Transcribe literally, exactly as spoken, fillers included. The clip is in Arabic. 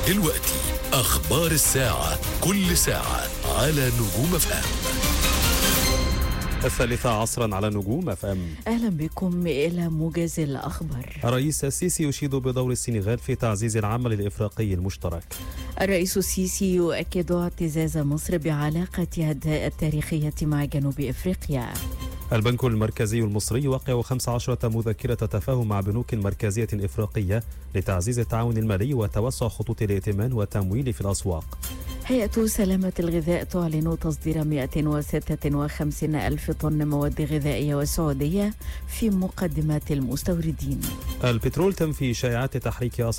دلوقتي أخبار الساعة، كل ساعة على نجوم اف ام. الثالثة عصرا على نجوم اف ام. أهلا بكم إلى موجز الأخبار. الرئيس السيسي يشيد بدور السنغال في تعزيز العمل الإفريقي المشترك. الرئيس السيسي يؤكد اعتزاز مصر بعلاقتها التاريخية مع جنوب إفريقيا. البنك المركزي المصري يوقع خمس عشرة مذكرة تفاهم مع بنوك مركزية إفريقية لتعزيز التعاون المالي وتوسع خطوط الائتمان والتمويل في الأسواق. هيئة سلامة الغذاء تعلن تصدير مئة وستة وخمسين ألف طن مواد غذائية والسعودية في مقدمات المستوردين. البترول تنفي شائعات تحريك أسعار